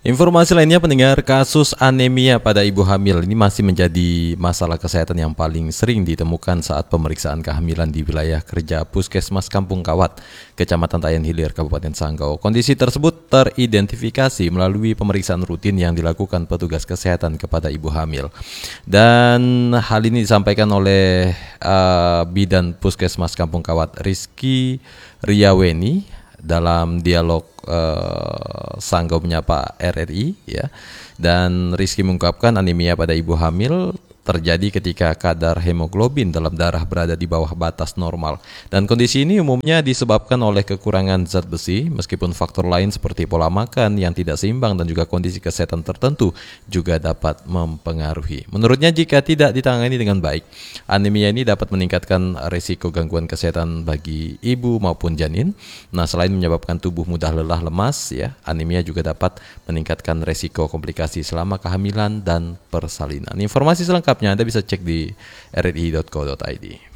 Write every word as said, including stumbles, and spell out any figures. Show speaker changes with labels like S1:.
S1: Informasi lainnya pendengar, kasus anemia pada ibu hamil ini masih menjadi masalah kesehatan yang paling sering ditemukan saat pemeriksaan kehamilan di wilayah kerja Puskesmas Kampung Kawat, Kecamatan Tayan Hilir, Kabupaten Sanggau. Kondisi tersebut teridentifikasi melalui pemeriksaan rutin yang dilakukan petugas kesehatan kepada ibu hamil. Dan hal ini disampaikan oleh uh, Bidan Puskesmas Kampung Kawat, Rizky Riaweni, dalam dialog uh, Sanggau Menyapa R R I, ya. Dan Rizky mengungkapkan anemia pada ibu hamil terjadi ketika kadar hemoglobin dalam darah berada di bawah batas normal. Dan kondisi ini umumnya disebabkan oleh kekurangan zat besi, meskipun faktor lain seperti pola makan yang tidak seimbang dan juga kondisi kesehatan tertentu juga dapat mempengaruhi. Menurutnya, jika tidak ditangani dengan baik, anemia ini dapat meningkatkan risiko gangguan kesehatan bagi ibu maupun janin. Nah, selain menyebabkan tubuh mudah lelah, lemas, ya, anemia juga dapat meningkatkan risiko komplikasi selama kehamilan dan persalinan. Informasi selengkapnya Anda bisa cek di r r i dot co dot i d.